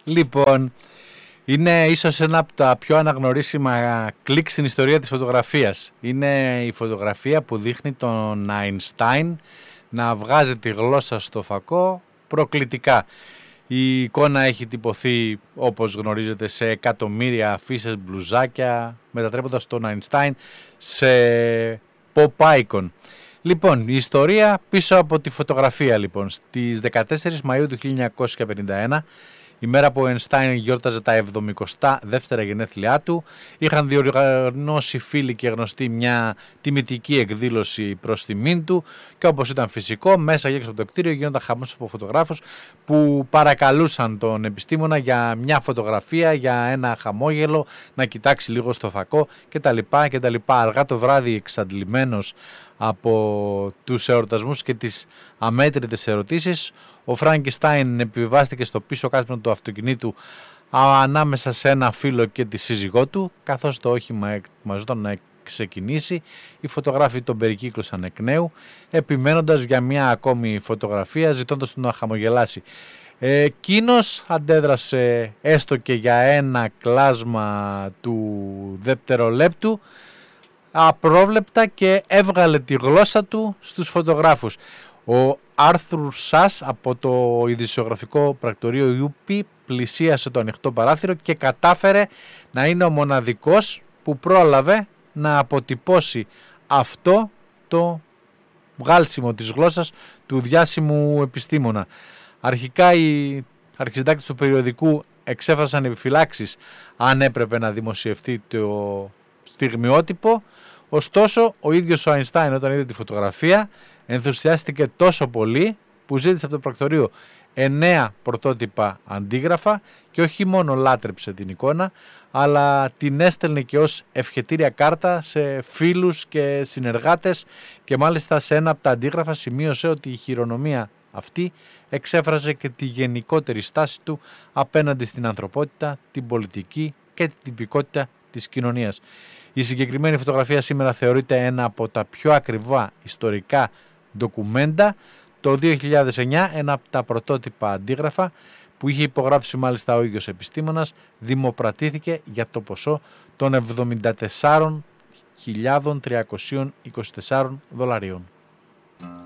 Λοιπόν, είναι ίσως ένα από τα πιο αναγνωρίσιμα κλικ στην ιστορία της φωτογραφίας. Είναι η φωτογραφία που δείχνει τον Einstein να βγάζει τη γλώσσα στο φακό προκλητικά. Η εικόνα έχει τυπωθεί, όπως γνωρίζετε, σε εκατομμύρια αφίσες, μπλουζάκια, μετατρέποντας τον Einstein σε pop icon. Λοιπόν, η ιστορία πίσω από τη φωτογραφία, λοιπόν. Στις 14 Μαΐου του 1951, η μέρα που ο Einstein γιόρταζε τα 72 γενέθλιά του, είχαν διοργανώσει φίλοι και γνωστοί μια τιμητική εκδήλωση προς τιμήν του και όπως ήταν φυσικό, μέσα και έξω από το κτίριο γίνονταν χαμός από φωτογράφους που παρακαλούσαν τον επιστήμονα για μια φωτογραφία, για ένα χαμόγελο, να κοιτάξει λίγο στο φακό κτλ. Αργά το βράδυ, εξαντλημένος από τους εορτασμούς και τις αμέτρητες ερωτήσεις, ο Φραγκεστάιν επιβιβάστηκε στο πίσω κάθισμα του αυτοκινήτου ανάμεσα σε ένα φίλο και τη σύζυγό του. Καθώς το όχημα ετοιμαζόταν να ξεκινήσει, οι φωτογράφοι τον περικύκλωσαν εκ νέου, επιμένοντας για μια ακόμη φωτογραφία, ζητώντας τον να χαμογελάσει. Εκείνος αντέδρασε έστω και για ένα κλάσμα του δευτερολέπτου απρόβλεπτα και έβγαλε τη γλώσσα του στους φωτογράφους. Ο Άρθουρ Σας από το ειδησιογραφικό πρακτορείο Ιούπι πλησίασε το ανοιχτό παράθυρο και κατάφερε να είναι ο μοναδικός που πρόλαβε να αποτυπώσει αυτό το βγάλσιμο της γλώσσας του διάσημου επιστήμονα. Αρχικά οι αρχισυντάκτες του περιοδικού εξέφρασαν επιφυλάξεις αν έπρεπε να δημοσιευτεί το στιγμιότυπο. Ωστόσο, ο ίδιος ο Einstein, όταν είδε τη φωτογραφία, ενθουσιάστηκε τόσο πολύ που ζήτησε από το πρακτορείο 9 πρωτότυπα αντίγραφα και όχι μόνο λάτρεψε την εικόνα, αλλά την έστελνε και ως ευχετήρια κάρτα σε φίλους και συνεργάτες και μάλιστα σε ένα από τα αντίγραφα σημείωσε ότι η χειρονομία αυτή εξέφραζε και τη γενικότερη στάση του απέναντι στην ανθρωπότητα, την πολιτική και την τυπικότητα της κοινωνίας. Η συγκεκριμένη φωτογραφία σήμερα θεωρείται ένα από τα πιο ακριβά ιστορικά ντοκουμέντα. Το 2009 ένα από τα πρωτότυπα αντίγραφα που είχε υπογράψει μάλιστα ο ίδιος επιστήμονας δημοπρατήθηκε για το ποσό των $74.324.